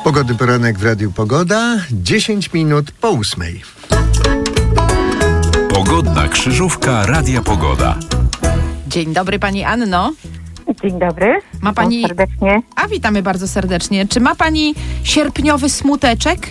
Pogodny poranek w Radiu Pogoda, 10 minut po 8. Pogodna krzyżówka Radia Pogoda. Dzień dobry, pani Anno. Dzień dobry. Ma pani... Witam serdecznie. A witamy bardzo serdecznie. Czy ma pani sierpniowy smuteczek?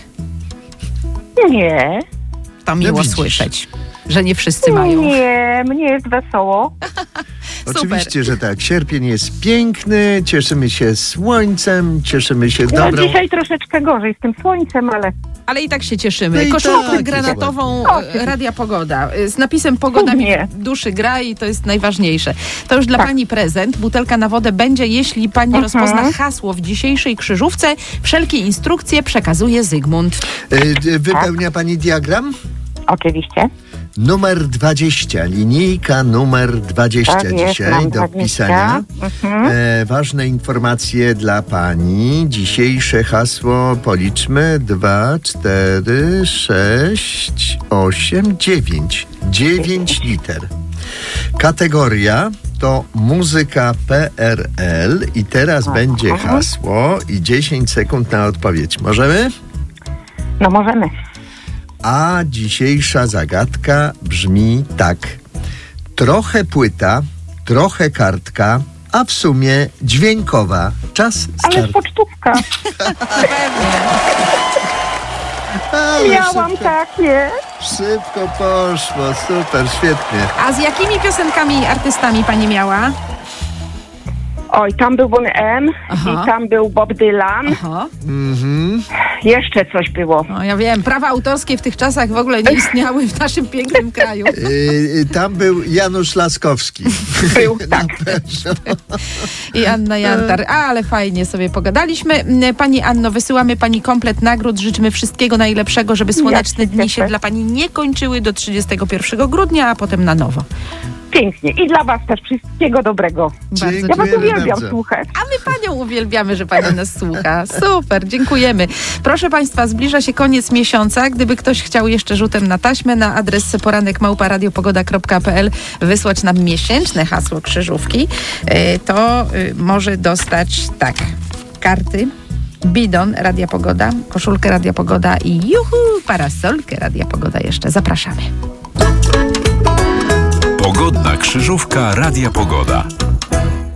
Nie. To miło widzisz. słyszeć, że nie wszyscy mają. Nie, mnie jest wesoło. Oczywiście, że tak. Sierpień jest piękny, cieszymy się słońcem, cieszymy się No, dobrą... dzisiaj troszeczkę gorzej z tym słońcem, ale Ale i tak się cieszymy. No i Koszulkę tak, granatową dokładnie. Radia Pogoda z napisem Pogoda mi Cudnie. w duszy gra i to jest najważniejsze. To już dla Tak. pani prezent. Butelka na wodę będzie, jeśli pani rozpozna hasło w dzisiejszej krzyżówce. Wszelkie instrukcje przekazuje Zygmunt. Wypełnia pani diagram? oczywiście. Numer 20, linijka numer 20 Tak jest, dzisiaj mam do 20. wpisania. Ważne informacje dla pani. Dzisiejsze hasło policzmy 2, 4, 6, 8, 9. 9 liter. Kategoria to muzyka PRL i teraz będzie hasło i 10 sekund na odpowiedź. Możemy? No możemy. A dzisiejsza zagadka brzmi tak. Trochę płyta, trochę kartka, a w sumie dźwiękowa. Czas Ale start. pocztówka. Ale Miałam takie. szybko poszło, super, świetnie. A z jakimi piosenkami, artystami pani miała? Oj, tam był Bon M Aha. i tam był Bob Dylan. Aha. Jeszcze coś było. No ja wiem, prawa autorskie w tych czasach w ogóle nie istniały w naszym pięknym kraju. Tam był Janusz Laskowski. Był, tak. I Anna Jantar. Ale fajnie sobie pogadaliśmy. Pani Anno, wysyłamy pani komplet nagród. Życzymy wszystkiego najlepszego, żeby słoneczne Jak się dni się cieszę. dla pani nie kończyły do 31 grudnia, a potem na nowo. Pięknie. I dla was też wszystkiego dobrego. Bardzo Ja was Dziękujemy uwielbiam bardzo. słuchać. A my panią uwielbiamy, że pani nas słucha. Super, dziękujemy. Proszę państwa, zbliża się koniec miesiąca. Gdyby ktoś chciał jeszcze rzutem na taśmę na adres poranek@radiopogoda.pl wysłać nam miesięczne hasło krzyżówki, to może dostać tak, karty, bidon Radia Pogoda, koszulkę Radia Pogoda i parasolkę Radia Pogoda jeszcze. Zapraszamy. Pogodna krzyżówka Radia Pogoda.